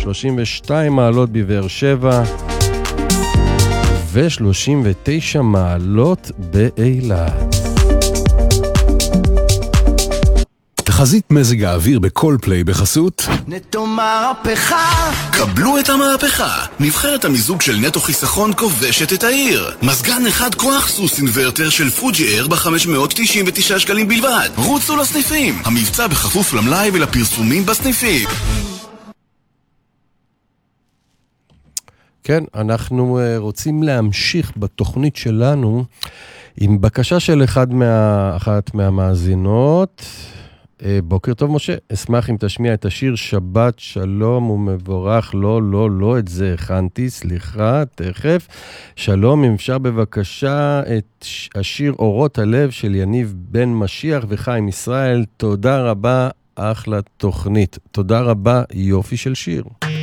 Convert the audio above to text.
32 מעלות בבאר שבע, ו-39 מעלות באילת. תחזית מזג האוויר בכל פליי בחסות נטו מהפכה. קבלו את המהפכה. נבחרת המיזוג של נטו חיסכון כובשת את העיר. מזגן אחד כוח סוס אינוורטר של פוג'י אייר ב-599 שקלים בלבד. רוצו לסניפים. המבצע בכפוף למלאי ולפרסומים בסניפים. כן, אנחנו רוצים להמשיך בתוכנית שלנו עם בקשה של אחת מהמאזינות. בוקר טוב משה, אשמח אם תשמיע את השיר שבת שלום ומבורך. לא, את זה הכנתי, סליחה, תכף. שלום, אם אפשר בבקשה את השיר אורות הלב של יניב בן משיח וחיים ישראל. תודה רבה, אחלה תוכנית. תודה רבה, יופי של שיר.